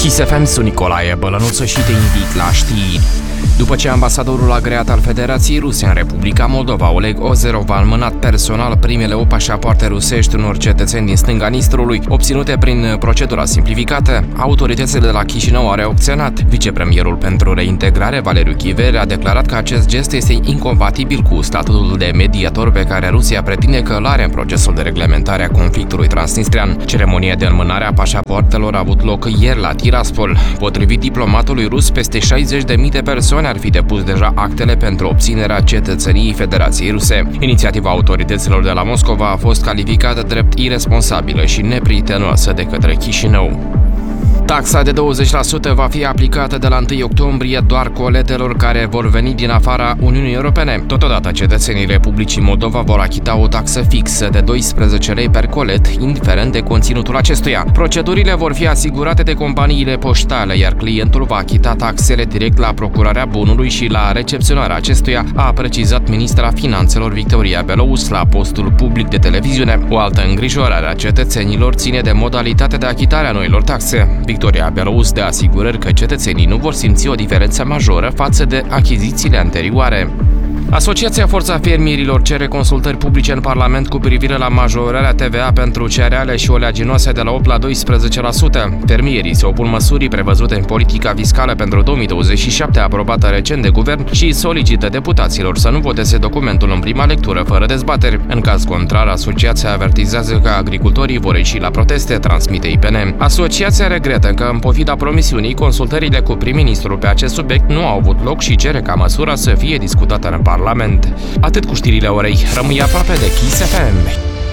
Kiss FM, sunt Nicolae Bălănuță și te invit la știri. După ce ambasadorul agreat al Federației Ruse în Republica Moldova, Oleg Ozerov, a înmânat personal primele 8 pașapoarte rusești unor cetățeni din stânga Nistrului, obținute prin procedura simplificată, autoritățile de la Chișinău au reacționat. Vicepremierul pentru reintegrare, Valeriu Chiver, a declarat că acest gest este incompatibil cu statutul de mediator pe care Rusia pretinde că îl are în procesul de reglementare a conflictului transnistrian. Ceremonia de înmânare a pașapoartelor a avut loc ieri la Tiraspol. Potrivit diplomatului rus, peste 60.000 de persoane ar fi depus deja actele pentru obținerea cetățeniei Federației Ruse. Inițiativa autorităților de la Moscova a fost calificată drept iresponsabilă și neprietenoasă de către Chișinău. Taxa de 20% va fi aplicată de la 1 octombrie doar coletelor care vor veni din afara Uniunii Europene. Totodată, cetățenii Republicii Moldova vor achita o taxă fixă de 12 lei per colet, indiferent de conținutul acestuia. Procedurile vor fi asigurate de companiile poștale, iar clientul va achita taxele direct la procurarea bunului și la recepționarea acestuia, a precizat ministra Finanțelor Victoria Belouz la postul public de televiziune. O altă îngrijorare a cetățenilor ține de modalitatea de achitare a noilor taxe. Victoria Belouz dă asigurări că cetățenii nu vor simți o diferență majoră față de achizițiile anterioare. Asociația Forța Fermierilor cere consultări publice în Parlament cu privire la majorarea TVA pentru cereale și oleaginoase de la 8 la 12%. Fermierii se opun măsurii prevăzute în politica fiscală pentru 2027, aprobată recent de guvern, și solicită deputaților să nu voteze documentul în prima lectură fără dezbateri. În caz contrar, asociația avertizează că agricultorii vor ieși la proteste, transmite IPN. Asociația regretă că, în pofida promisiunii, consultările cu prim-ministrul pe acest subiect nu au avut loc și cere ca măsura să fie discutată în Parlament. Atât cu știrile orei. Rămâi aproape de Kiss FM.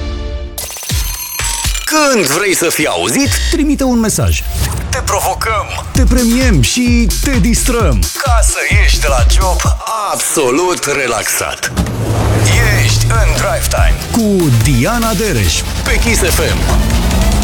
Când vrei să fii auzit, trimite un mesaj. Te provocăm, te premiem și te distrăm, ca să ieși de la job absolut relaxat. Ești în Drive Time cu Diana Dereș pe Kiss FM.